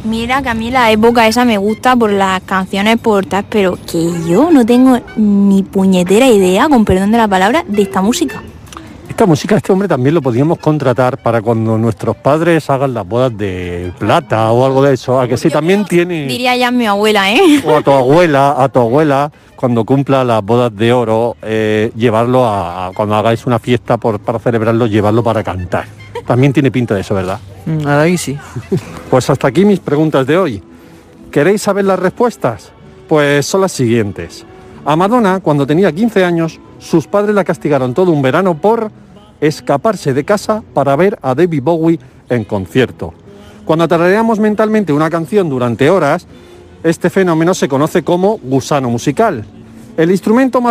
Mira que a mí la época esa me gusta por las canciones por tal, pero que yo no tengo ni puñetera idea, con perdón de la palabra, de esta música. Esta música, este hombre también lo podíamos contratar para cuando nuestros padres hagan las bodas de plata o algo de eso. A que sí, también tiene... Diría ya mi abuela, ¿eh? O a tu abuela, cuando cumpla las bodas de oro, llevarlo a cuando hagáis una fiesta para celebrarlo, llevarlo para cantar. También tiene pinta de eso, ¿verdad? Ahí sí. Pues hasta aquí mis preguntas de hoy. ¿Queréis saber las respuestas? Pues son las siguientes. A Madonna, cuando tenía 15 años, sus padres la castigaron todo un verano por escaparse de casa para ver a David Bowie en concierto. Cuando tarareamos mentalmente una canción durante horas, este fenómeno se conoce como gusano musical. El instrumento más